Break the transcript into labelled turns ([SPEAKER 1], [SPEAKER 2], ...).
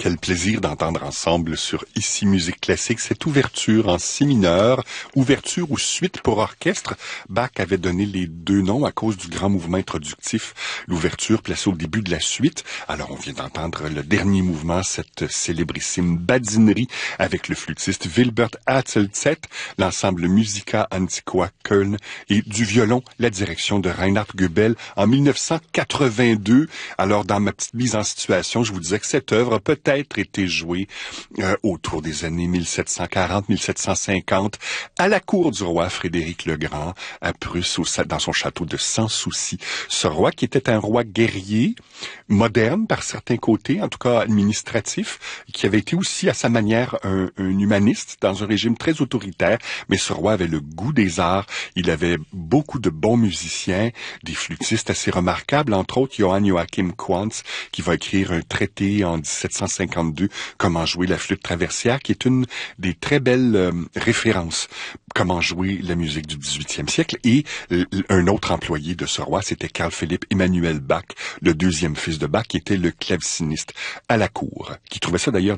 [SPEAKER 1] Quel plaisir d'entendre ensemble sur Ici Musique Classique cette ouverture en si mineur, ouverture ou suite pour orchestre. Bach avait donné les deux noms à cause du grand mouvement introductif, l'ouverture placée au début de la suite. Alors on vient d'entendre le dernier mouvement, cette célébrissime badinerie avec le flûtiste Wilbert Hatzelzett, l'ensemble Musica Antiqua Köln et du violon, la direction de Reinhard Goebel en 1982. Alors dans ma petite mise en situation, je vous disais que cette œuvre a peut-être été jouée autour des années 1740-1750 à la cour du roi Frédéric le Grand à Prusse, dans son château de Sans Souci. Ce roi qui était un roi guerrier, moderne par certains côtés, en tout cas administratif, qui avait été aussi à sa manière un humaniste dans un régime très autoritaire, mais ce roi avait le goût des arts, il avait beaucoup de bons musiciens, des flûtistes assez remarquables, entre autres Johann Joachim Quantz, qui va écrire un traité en 1752, Comment jouer la flûte traversière, qui est une des très belles références, comment jouer la musique du 18e siècle. Et un autre employé de ce roi, c'était Carl Philipp Emanuel Bach, le deuxième fils de Bach, qui était le claveciniste à la cour, qui trouvait ça d'ailleurs